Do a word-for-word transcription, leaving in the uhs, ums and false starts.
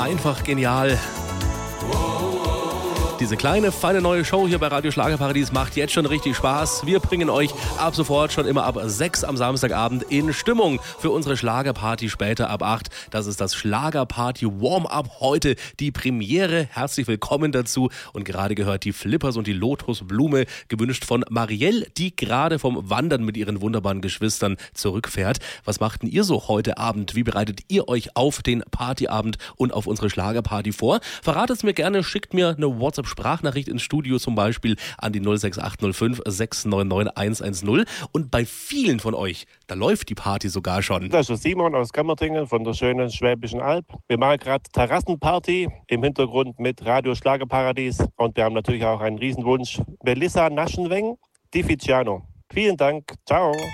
einfach genial. Diese kleine, feine neue Show hier bei Radio Schlagerparadies macht jetzt schon richtig Spaß. Wir bringen euch ab sofort schon immer ab sechs am Samstagabend in Stimmung für unsere Schlagerparty später ab acht. Das ist das Schlagerparty Warm-Up heute, die Premiere. Herzlich willkommen dazu. Und gerade gehört die Flippers und die Lotusblume, gewünscht von Marielle, die gerade vom Wandern mit ihren wunderbaren Geschwistern zurückfährt. Was macht denn ihr so heute Abend? Wie bereitet ihr euch auf den Partyabend und auf unsere Schlagerparty vor? Verratet es mir gerne, schickt mir eine WhatsApp Sprachnachricht ins Studio zum Beispiel an die null sechs acht null fünf sechs neun neun eins eins null. Und bei vielen von euch, da läuft die Party sogar schon. Das ist Simon aus Kammertingen von der schönen Schwäbischen Alb. Wir machen gerade Terrassenparty im Hintergrund mit Radio Schlagerparadies. Und wir haben natürlich auch einen Riesenwunsch. Melissa Naschenweng, Di Ficiano. Vielen Dank. Ciao.